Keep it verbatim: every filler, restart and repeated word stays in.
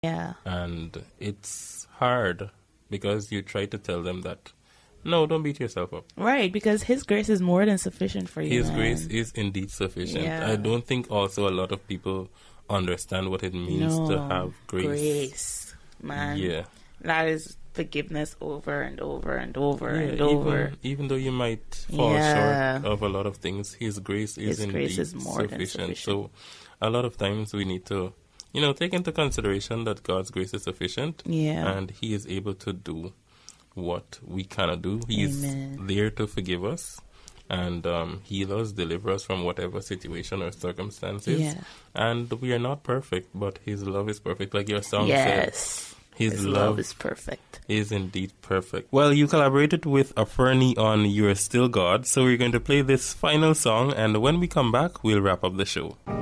Yeah. And it's hard because you try to tell them that, no, don't beat yourself up. Right, because His grace is more than sufficient for you. His man. grace is indeed sufficient. Yeah. I don't think also a lot of people understand what it means no, to have grace. Grace, man. Yeah. That is forgiveness over and over and over Yeah, and even, over. even though you might fall Yeah. short of a lot of things, His grace is His indeed grace is more than sufficient. sufficient. So a lot of times we need to, you know, take into consideration that God's grace is sufficient. Yeah. And He is able to do what we cannot do. He's Amen. there to forgive us and um, heal us, deliver us from whatever situation or circumstances. Yeah. And we are not perfect, but His love is perfect. Like your song Yes. said, His, His love, love is perfect. is indeed perfect. Well, you collaborated with Afernie on You're Still God, so we're going to play this final song, and when we come back, we'll wrap up the show.